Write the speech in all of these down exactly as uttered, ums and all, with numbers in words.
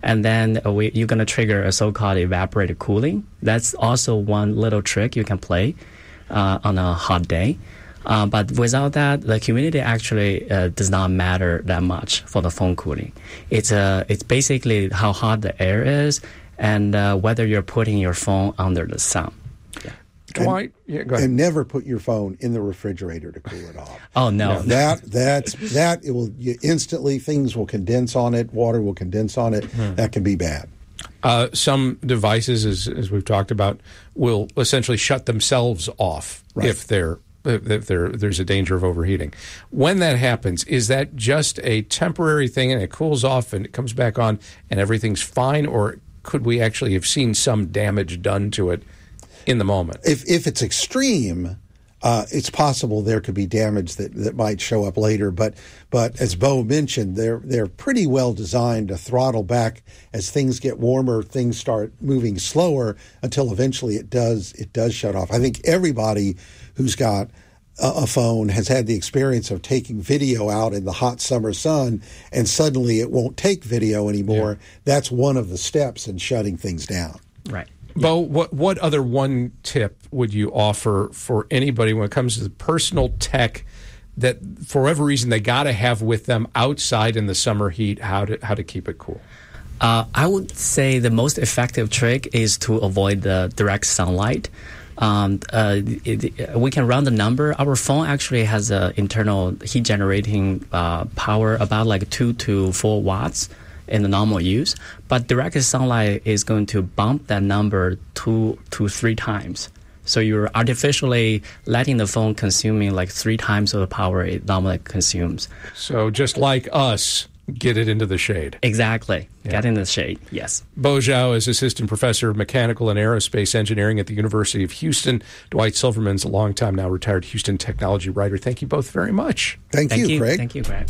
And then uh, we, you're going to trigger a so-called evaporated cooling. That's also one little trick you can play uh, on a hot day. Uh, but without that, the humidity actually uh, does not matter that much for the phone cooling. It's uh, it's basically how hot the air is and uh, whether you're putting your phone under the sun. Yeah. Dwight, yeah, go ahead. And never put your phone in the refrigerator to cool it off. Oh no, no that that's that it will you instantly things will condense on it. Water will condense on it. Hmm. That can be bad. Uh, some devices, as as we've talked about, will essentially shut themselves off right. if they're if there there's a danger of overheating. When that happens, is that just a temporary thing and it cools off and it comes back on and everything's fine, or could we actually have seen some damage done to it in the moment? If if it's extreme, uh, it's possible there could be damage that, that might show up later. But but as Bo mentioned, they're they're pretty well designed to throttle back as things get warmer. Things start moving slower until eventually it does it does shut off. I think everybody who's got a, a phone has had the experience of taking video out in the hot summer sun, and suddenly it won't take video anymore. Yeah. That's one of the steps in shutting things down. Right. Bo, what what other one tip would you offer for anybody when it comes to the personal tech that, for whatever reason, they got to have with them outside in the summer heat, how to how to keep it cool? Uh, I would say the most effective trick is to avoid the direct sunlight. Um, uh, it, we can run the number. Our phone actually has an internal heat generating uh, power about like two to four watts in the normal use, but direct sunlight is going to bump that number two to three times. So you're artificially letting the phone consuming like three times of the power it normally consumes. So just like us, get it into the shade. Exactly. Yeah. Get in the shade, yes. Bo Zhao is Assistant Professor of Mechanical and Aerospace Engineering at the University of Houston. Dwight Silverman's a longtime now retired Houston technology writer. Thank you both very much. Thank, Thank you, you, Craig. Thank you, Craig.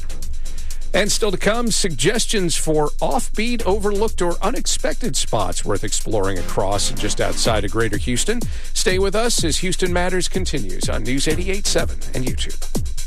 And still to come, suggestions for offbeat, overlooked, or unexpected spots worth exploring across and just outside of Greater Houston. Stay with us as Houston Matters continues on News eighty-eight point seven and YouTube.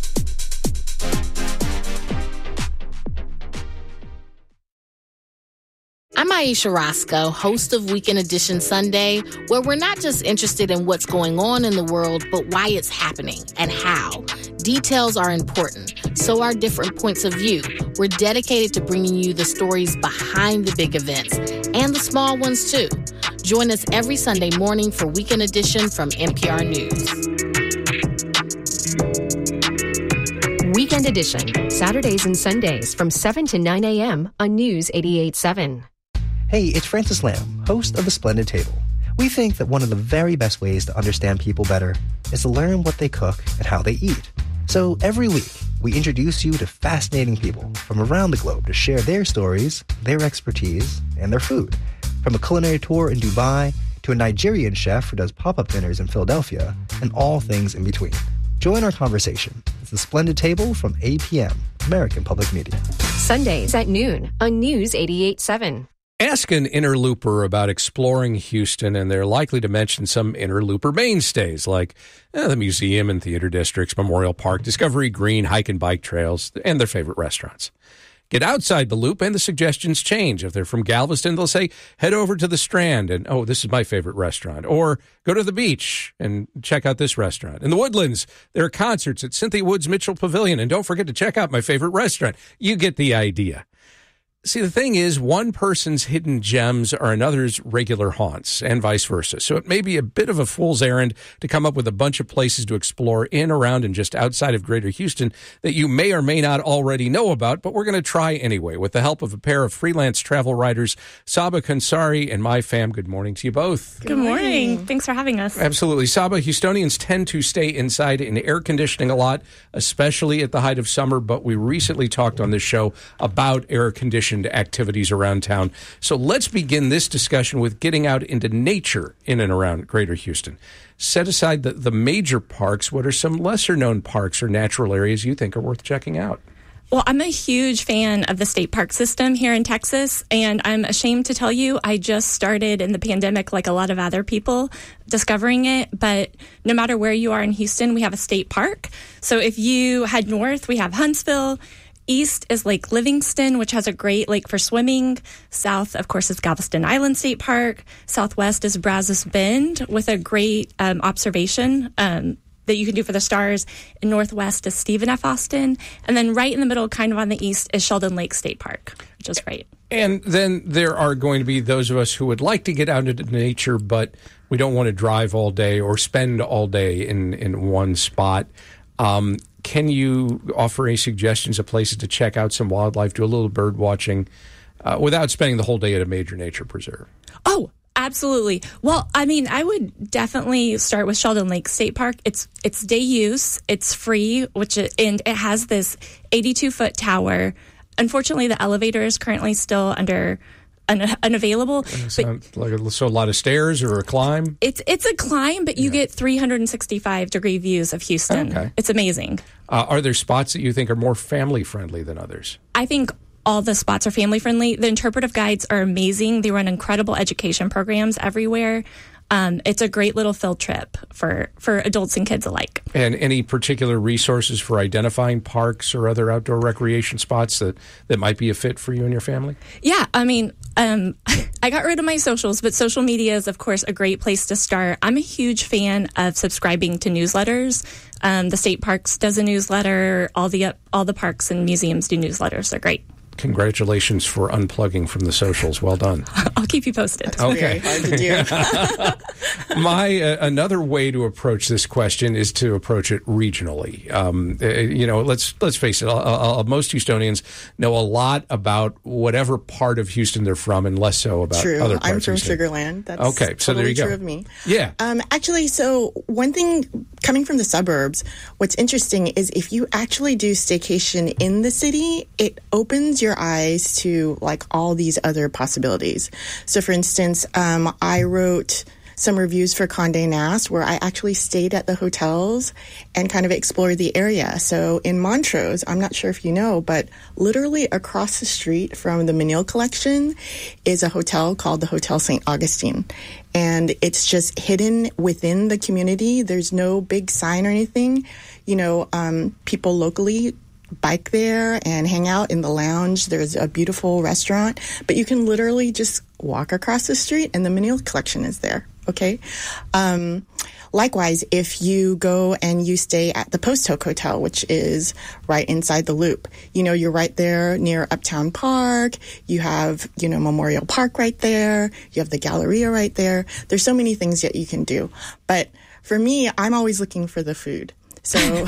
I'm Aisha Roscoe, host of Weekend Edition Sunday, where we're not just interested in what's going on in the world, but why it's happening and how. Details are important, so are different points of view. We're dedicated to bringing you the stories behind the big events and the small ones, too. Join us every Sunday morning for Weekend Edition from N P R News. Weekend Edition, Saturdays and Sundays from seven to nine a.m. on News eighty-eight point seven. Hey, it's Francis Lamb, host of The Splendid Table. We think that one of the very best ways to understand people better is to learn what they cook and how they eat. So every week, we introduce you to fascinating people from around the globe to share their stories, their expertise, and their food. From a culinary tour in Dubai to a Nigerian chef who does pop-up dinners in Philadelphia, and all things in between. Join our conversation. It's The Splendid Table from eight p.m., American Public Media. Sundays at noon on News eighty-eight point seven. Ask an interlooper about exploring Houston, and they're likely to mention some interlooper mainstays like eh, the museum and theater districts, Memorial Park, Discovery Green, hike and bike trails, and their favorite restaurants. Get outside the loop, and the suggestions change. If they're from Galveston, they'll say, head over to the Strand, and, oh, this is my favorite restaurant. Or go to the beach and check out this restaurant. In the Woodlands, there are concerts at Cynthia Woods Mitchell Pavilion, and don't forget to check out my favorite restaurant. You get the idea. See, the thing is, one person's hidden gems are another's regular haunts, and vice versa. So it may be a bit of a fool's errand to come up with a bunch of places to explore in, around, and just outside of Greater Houston that you may or may not already know about, but we're going to try anyway with the help of a pair of freelance travel writers, Saba Kansari and My Fam. Good morning to you both. Good morning. Thanks for having us. Absolutely. Saba, Houstonians tend to stay inside in air conditioning a lot, especially at the height of summer, but we recently talked on this show about air conditioning activities around town. So let's begin this discussion with getting out into nature in and around Greater Houston. Set aside the, the major parks, what are some lesser-known parks or natural areas you think are worth checking out? Well, I'm a huge fan of the state park system here in Texas, and I'm ashamed to tell you I just started in the pandemic like a lot of other people discovering it, but no matter where you are in Houston, we have a state park. So if you head north, we have Huntsville. East is Lake Livingston, which has a great lake for swimming. South, of course, is Galveston Island State Park. Southwest is Brazos Bend with a great um, observation um, that you can do for the stars. And Northwest is Stephen F. Austin. And then right in the middle, kind of on the east, is Sheldon Lake State Park, which is great. And then there are going to be those of us who would like to get out into nature, but we don't want to drive all day or spend all day in, in one spot. Um, can you offer any suggestions of places to check out some wildlife, do a little bird watching, uh, without spending the whole day at a major nature preserve? Oh, absolutely. Well, I mean, I would definitely start with Sheldon Lake State Park. It's it's day use, it's free, which it, and it has this eighty-two foot tower. Unfortunately, the elevator is currently still under un, unavailable. But like a, so a lot of stairs or a climb? It's it's a climb, but you yeah. get three hundred sixty-five degree views of Houston. Okay. It's amazing. Uh, are there spots that you think are more family friendly than others? I think all the spots are family friendly. The interpretive guides are amazing. They run incredible education programs everywhere. Um, it's a great little field trip for, for adults and kids alike. And any particular resources for identifying parks or other outdoor recreation spots that, that might be a fit for you and your family? Yeah, I mean, um, I got rid of my socials, but social media is, of course, a great place to start. I'm a huge fan of subscribing to newsletters. Um, the state parks does a newsletter. All the all the parks and museums do newsletters. They're great. Congratulations for unplugging from the socials. Well done. I'll keep you posted. That's okay. very hard to do. My uh, another way to approach this question is to approach it regionally. Um, uh, you know, let's let's face it. Uh, uh, most Houstonians know a lot about whatever part of Houston they're from, and less so about true. other parts. I'm from of Houston. Sugarland. That's okay. So totally there you go. True of me. Yeah. Um, actually, so one thing coming from the suburbs, what's interesting is if you actually do staycation in the city, it opens your your eyes to like all these other possibilities. So for instance, um, I wrote some reviews for Condé Nast where I actually stayed at the hotels and kind of explored the area. So in Montrose, I'm not sure if you know, but literally across the street from the Menil Collection is a hotel called the Hotel Saint Augustine. And it's just hidden within the community. There's no big sign or anything. You know, um, people locally bike there and hang out in the lounge. There's a beautiful restaurant, but you can literally just walk across the street and the Menil Collection is there. Okay. Um, likewise, if you go and you stay at the Post Oak Hotel, which is right inside the Loop, you know, you're right there near Uptown Park. You have, you know, Memorial Park right there. You have the Galleria right there. There's so many things that you can do. But for me, I'm always looking for the food. So,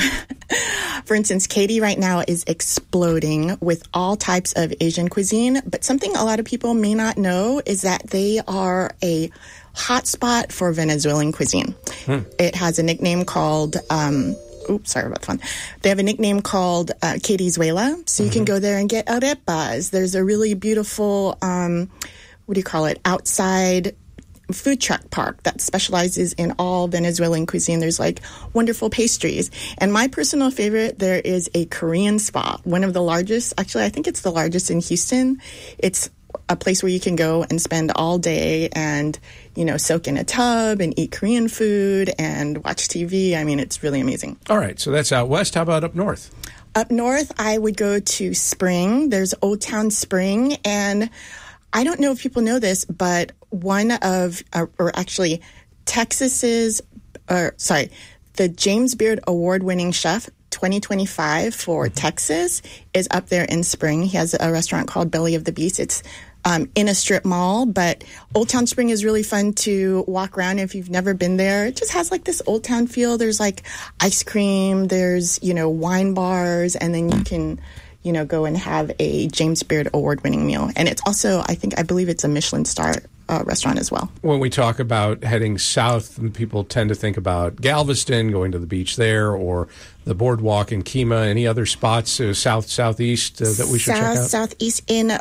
for instance, Katy right now is exploding with all types of Asian cuisine. But something a lot of people may not know is that they are a hotspot for Venezuelan cuisine. Hmm. It has a nickname called, um, oops, sorry about the fun. They have a nickname called uh, Katyzuela. So mm-hmm. you can go there and get arepas. There's a really beautiful, um, what do you call it, outside food truck park that specializes in all Venezuelan cuisine. There's like wonderful pastries. And my personal favorite, there is a Korean spot, one of the largest, actually I think it's the largest in Houston. It's a place where you can go and spend all day and, you know, soak in a tub and eat Korean food and watch T V. I mean, it's really amazing. All right. So that's out west. How about up north? Up north, I would go to Spring. There's Old Town Spring. And I don't know if people know this, but one of, uh, or actually Texas's, or sorry, the James Beard award-winning chef twenty twenty-five for mm-hmm. Texas is up there in Spring. He has a restaurant called Belly of the Beast. It's um, in a strip mall, but Old Town Spring is really fun to walk around if you've never been there. It just has like this old town feel. There's like ice cream, there's, you know, wine bars, and then you can, you know, go and have a James Beard award-winning meal. And it's also, I think, I believe it's a Michelin star uh, restaurant as well. When we talk about heading south, people tend to think about Galveston, going to the beach there, or the boardwalk in Kemah. Any other spots uh, south, southeast uh, that we should south, check out? Southeast in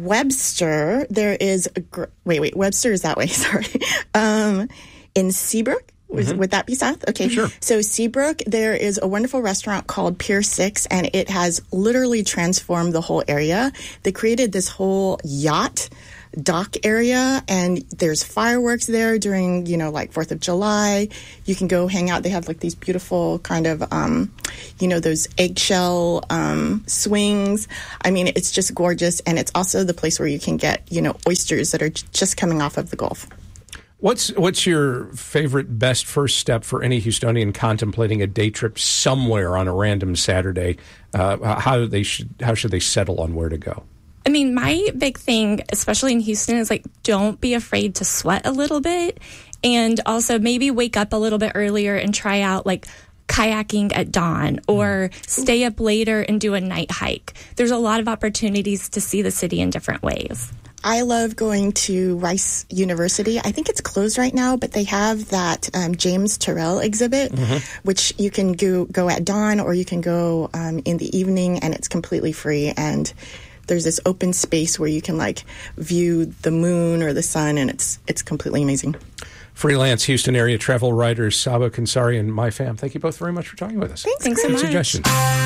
Webster, there is, a gr- wait, wait, Webster is that way, sorry. um, in Seabrook. Mm-hmm. Would that be south? Okay. Sure. So Seabrook, there is a wonderful restaurant called Pier six, and it has literally transformed the whole area. They created this whole yacht dock area, and there's fireworks there during, you know, like fourth of July. You can go hang out. They have like these beautiful kind of, um, you know, those eggshell um, swings. I mean, it's just gorgeous. And it's also the place where you can get, you know, oysters that are j- just coming off of the Gulf. What's what's your favorite, best first step for any Houstonian contemplating a day trip somewhere on a random Saturday? Uh, how do they should how should they settle on where to go? I mean, my big thing, especially in Houston, is like don't be afraid to sweat a little bit, and also maybe wake up a little bit earlier and try out like kayaking at dawn, or stay up later and do a night hike. There's a lot of opportunities to see the city in different ways. I love going to Rice University. I think it's closed right now, but they have that um, James Turrell exhibit, mm-hmm. which you can go, go at dawn or you can go um, in the evening, and it's completely free. And there's this open space where you can like view the moon or the sun, and it's it's completely amazing. Freelance Houston area travel writers Saba Kansari and My Fam, thank you both very much for talking with us. Thanks, Thanks so much. Suggestions.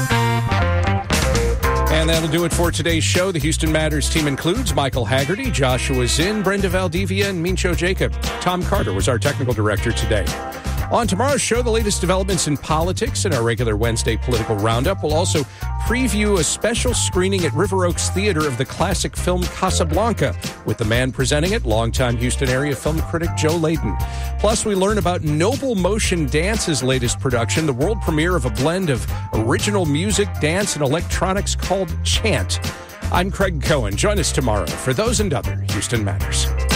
And that'll do it for today's show. The Houston Matters team includes Michael Haggerty, Joshua Zinn, Brenda Valdivia, and Mincho Jacob. Tom Carter was our technical director today. On tomorrow's show, the latest developments in politics and our regular Wednesday political roundup. We'll also preview a special screening at River Oaks Theater of the classic film Casablanca, with the man presenting it, longtime Houston area film critic Joe Layden. Plus, we learn about Noble Motion Dance's latest production, the world premiere of a blend of original music, dance, and electronics called Chant. I'm Craig Cohen. Join us tomorrow for those and other Houston Matters.